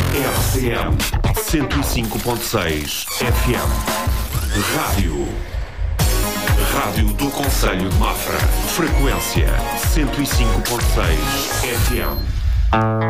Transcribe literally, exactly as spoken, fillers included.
R C M cento e cinco ponto seis F M. Rádio. Rádio do Concelho de Mafra. Frequência cento e cinco ponto seis F M.